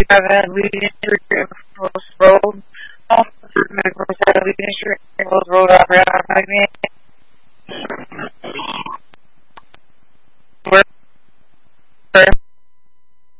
have had leading injury Post Road. Medical leading injury Post Road operator.